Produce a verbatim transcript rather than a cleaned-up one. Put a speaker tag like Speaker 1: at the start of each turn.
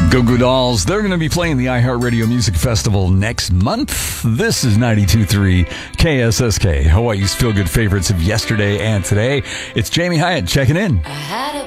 Speaker 1: Goo Goo Dolls, they're going to be playing the iHeartRadio Music Festival next month. This is ninety-two point three K S S K, Hawaii's feel-good favorites of yesterday and today. It's Jamie Hyatt checking in.
Speaker 2: I had a